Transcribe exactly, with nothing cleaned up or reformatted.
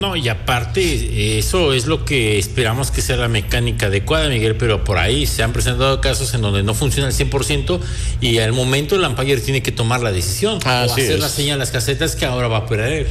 No, y aparte, eso es lo que esperamos que sea la mecánica adecuada, Miguel, pero por ahí se han presentado casos en donde no funciona al cien por ciento y al momento el umpire tiene que tomar la decisión Así o hacer es. la señal a las casetas que ahora va a operar él.